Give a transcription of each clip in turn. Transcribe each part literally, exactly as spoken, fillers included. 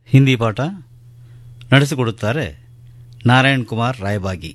ಹಿಂದಿ ಪಾಠ ನಡೆಸಿಕೊಡುತ್ತಾರೆ ನಾರಾಯಣ್ ಕುಮಾರ್ ರಾಯಬಾಗಿ.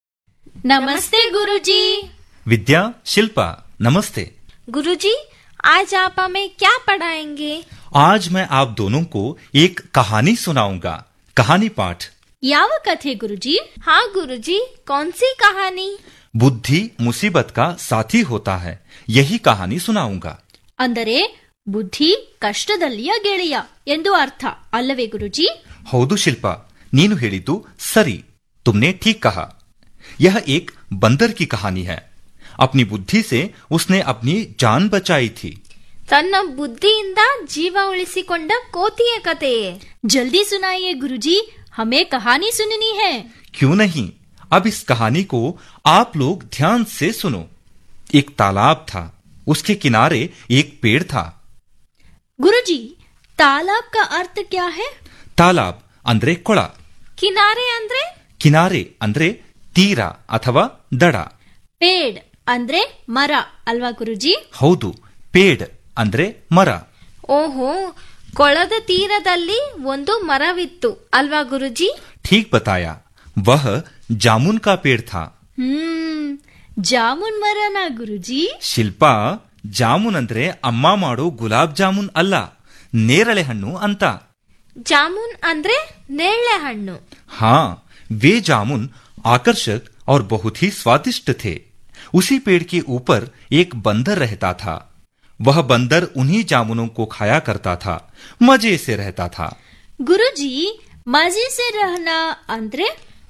नमस्ते गुरुजी। विद्या, शिल्पा, नमस्ते। गुरुजी, आज आप हमें क्या पढ़ाएंगे? आज मैं आप दोनों को एक कहानी सुनाऊंगा। कहानी पाठ। ಯಾವ ಕಥೆ ಗುರುಜಿ? हाँ गुरुजी, कौन सी कहानी? बुद्धि मुसीबत का साथी होता है, यही कहानी सुनाऊंगा। ಅಂದರೆ ಬುದ್ಧಿ ಕಷ್ಟದಲ್ಲಿಯ ಗೆಳೆಯ ಎಂದು ಅರ್ಥ ಅಲ್ಲವೇ ಗುರುಜಿ? ಹೌದು ಶಿಲ್ಪಾ, ನೀನು ಹೇಳಿದ್ದು ಸರಿ, तुमने ठीक कहा। यह एक बंदर की कहानी है। अपनी बुद्धि से उसने अपनी जान बचाई थी। ತನ್ನ ಬುದ್ಧಿಯಿಂದ ಜೀವ ಉಳಿಸಿಕೊಂಡ ಕೋತಿಯ ಕಥೆಯೇ? ಜಲ್ದಿ ಸುನಾಯಿಯೇ ಗುರುಜಿ, हमें कहानी सुननी है। क्यों नहीं, अब इस कहानी को आप लोग ध्यान से सुनो। एक तालाब था, उसके किनारे एक पेड़ था। गुरुजी, तालाब का अर्थ क्या है? तालाब ಅಂದ್ರೆ ಕೊಳ, ಕಿನಾರೆ ಅಂದ್ರೆ? ಕಿನಾರೆ ಅಂದ್ರೆ ತೀರ ಅಥವಾ ದಡ. ಪೇಡ್ ಅಂದ್ರೆ ಮರ ಅಲ್ವಾ ಗುರುಜಿ? ಹೌದು, ಪೇಡ್ ಅಂದ್ರೆ ಮರ. ಓಹೋ, ಕೊಳದ ತೀರದಲ್ಲಿ ಒಂದು ಮರವಿತ್ತು ಅಲ್ವಾ ಗುರುಜಿ? ठीक बताया, वह जामुन का पेड़ था। ಹ್ಮ್, ಜಾಮೂನ್ ಮರನಾ ಗುರುಜಿ? ಶಿಲ್ಪಾ, ಜಾಮೂನ್ ಅಂದ್ರೆ ಅಮ್ಮ ಮಾಡೋ ಗುಲಾಬ್ ಜಾಮೂನ್ ಅಲ್ಲ, ನೇರಳೆ ಹಣ್ಣು ಅಂತ. ಜಾಮೂನ್ ಅಂದ್ರೆ ನೇರಳೆ ಹಣ್ಣು. हाँ, वे जामुन आकर्षक और बहुत ही स्वादिष्ट थे। उसी पेड़ के ऊपर एक बंदर रहता था। वह बंदर उन्हीं जामुनों को खाया करता था, मजे से रहता था। ಗುರುಜಿ, ಮಜೆ ಸೆ ರಹನಾ ಅಂದ್ರೆ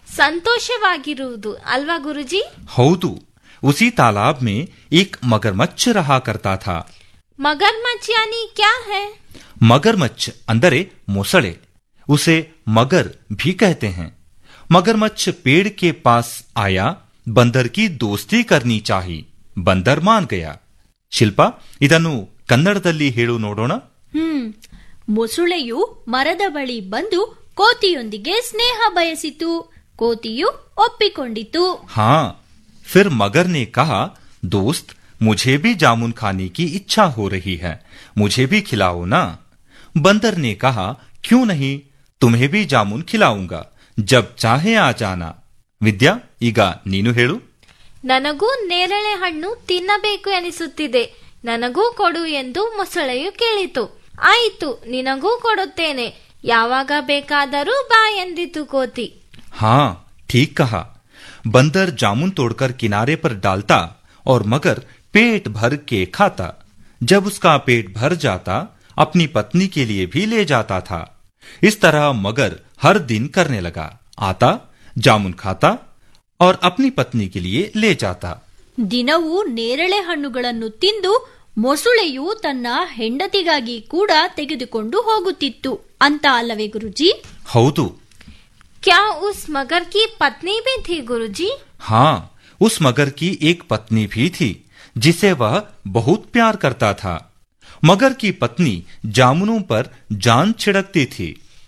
ಸಂತೋಷವಾಗಿರುವುದು ಅಲ್ವಾ ಗುರುಜಿ? हौदू, उसी तालाब में एक मगरमच्छ रहा करता था। मगरमच्छ यानी क्या है? मगरमच्छ अंदरे मोसड़े, उसे मगर भी कहते हैं। मगरमच्छ पेड़ के पास आया, बंदर की दोस्ती करनी चाहिए। बंदर मान गया। ಶಿಲ್ಪಾ, ಇದನ್ನು ಕನ್ನಡದಲ್ಲಿ ಹೇಳು ನೋಡೋಣ. ಹ್ಮ್, ಮೊಸುಳೆಯು ಮರದ ಬಳಿ ಬಂದು ಕೋತಿಯೊಂದಿಗೆ ಸ್ನೇಹ ಬಯಸಿತು. ಕೋತಿಯು ಒಪ್ಪಿಕೊಂಡಿತು. हाँ, फिर मगर ने कहा, दोस्त, मुझे भी जामुन खाने की इच्छा हो रही है, मुझे भी खिलाओ ना। बंदर ने कहा, क्यों नहीं, तुम्हें भी जामुन खिलाऊंगा, जब चाहे आ जाना। ವಿದ್ಯಾ, ಈಗ ನೀನು ಹೇಳು. ನನಗೂ ನೇರಳೆ ಹಣ್ಣು ತಿನ್ನಬೇಕು ಎನಿಸುತ್ತಿದೆ, ನನಗೂ ಕೊಡು ಎಂದು ಮೊಸಳೆಯು ಕೇಳಿತು. ಆಯಿತು, ನಿನಗೂ ಕೊಡುತ್ತೇನೆ, ಯಾವಾಗ ಬೇಕಾದರೂ ಬಾ ಎಂದಿತು ಕೋತಿ. हाँ, ठीक कहा। बंदर जामुन तोड़कर किनारे पर डालता और मगर पेट भर के खाता। जब उसका पेट भर जाता, अपनी पत्नी के लिए भी ले जाता था। इस तरह मगर हर दिन करने लगा, आता, जामुन खाता और अपनी पत्नी के लिए ले जाता। ದಿನವೂ ನೇರಳೆ ಹಣ್ಣುಗಳನ್ನು ತಿಂದು ಮೊಸುಳೆಯು ತನ್ನ ಹೆಂಡತಿಗಾಗಿ ಕೂಡ ತೆಗೆದುಕೊಂಡು ಹೋಗುತ್ತಿತ್ತು ಅಂತ ಅಲ್ಲವೇ ಗುರುಜಿ? ಹೌದು. क्या उस मगर की पत्नी भी थी गुरुजी? हाँ, उस मगर की एक पत्नी भी थी, जिसे वह बहुत प्यार करता था। मगर की पत्नी जामुनों पर जान छिड़कती थी।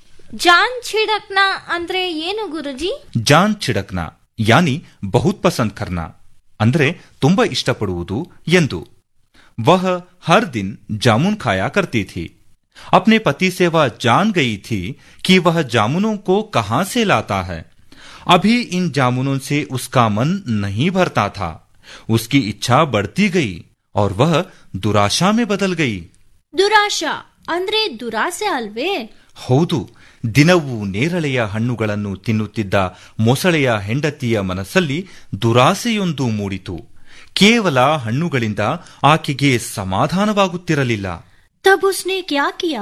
जान छिड़कना ಅಂದ್ರೆ ಏನು ಗುರುಜಿ? ಜಾನ್ छिड़कना यानी बहुत पसंद करना, ಅಂದ್ರೆ ತುಂಬಾ ಇಷ್ಟಪಡುವುದು ಎಂದು. वह हर दिन जामुन खाया करती थी। अपने पति से वह जान गई थी कि वह जामुनों को कहां से लाता है। अभी इन जामुनों से उसका मन नहीं भरता था। उसकी इच्छा बढ़ती गई और वह दुराशा में बदल गई। ದುರಾಶಾ ಅಂದ್ರೆ ದುರಾಸೆ ಅಲ್ವೇ? ಹೌದು, ದಿನವೂ ನೇರಳೆಯ ಹಣ್ಣುಗಳನ್ನು ತಿನ್ನುತ್ತಿದ್ದ ಮೊಸಳೆಯ ಹೆಂಡತಿಯ ಮನಸ್ಸಲ್ಲಿ ದುರಾಸೆಯೊಂದು ಮೂಡಿತು. ಕೇವಲ ಹಣ್ಣುಗಳಿಂದ ಆಕೆಗೆ ಸಮಾಧಾನವಾಗುತ್ತಿರಲಿಲ್ಲ. तब उसने क्या किया?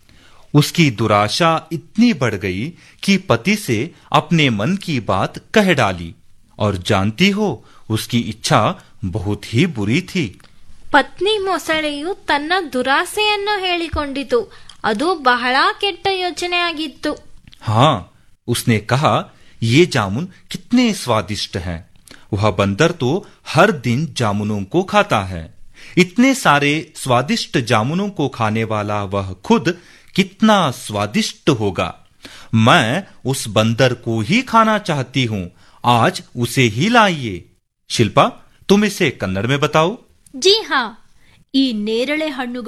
उसकी दुराशा इतनी बढ़ गई कि पति से अपने मन की बात कह डाली। और जानती हो, उसकी इच्छा बहुत ही बुरी थी। ಪತ್ನಿ ಮೊಸಳೆಯು ತನ್ನ ದುರಾಸೆಯನ್ನು ಹೇಳಿಕೊಂಡಿತು. ಅದು ಬಹಳ ಕೆಟ್ಟ ಯೋಚನೆಯಾಗಿತ್ತು. हाँ, उसने कहा, ये जामुन कितने स्वादिष्ट हैं। वह बंदर तो हर दिन जामुनों को खाता है। इतने सारे स्वादिष्ट जामुनों को खाने वाला वह खुद कितना स्वादिष्ट होगा। मैं उस बंदर को ही खाना चाहती हूँ, आज उसे ही लाइए। शिल्पा, तुम इसे कन्नड़ में बताओ. जी हाँ, ಈ ನೇರಳೆ ಹಣ್ಣುಗಳು